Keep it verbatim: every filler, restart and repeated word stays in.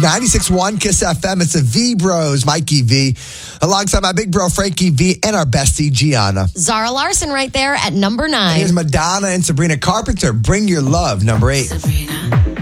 ninety-six point one Kiss F M. It's the V Bros, Mikey V, alongside my big bro, Frankie V, and our bestie, Gianna. Zara Larson right there at number nine. Here's Madonna and Sabrina Carpenter. Bring Your Love, number eight. Sabrina.